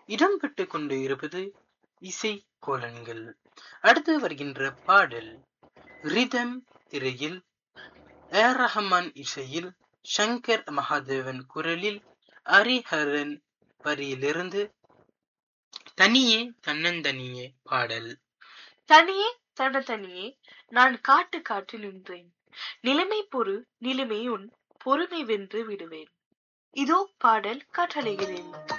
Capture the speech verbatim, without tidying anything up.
இடம்பெற்று கொண்டு இருப்பது இசை கோலன்கள். அடுத்து வருகின்ற பாடல் ரிதம் திரையில் ஏர் ரஹ்மான் இசையில் சங்கர் மகாதேவன் குரலில் ஹரிஹரன் வரியிலிருந்து தனியே தன்னந்தனியே பாடல். தனியே தன்னந்தனியே நான் காட்டு காட்டு நின்றேன், நிலைமை பொறு நிலைமை உன் பொறுமை வென்று விடுவேன். இதோ பாடல் காற்றலைகிறேன்.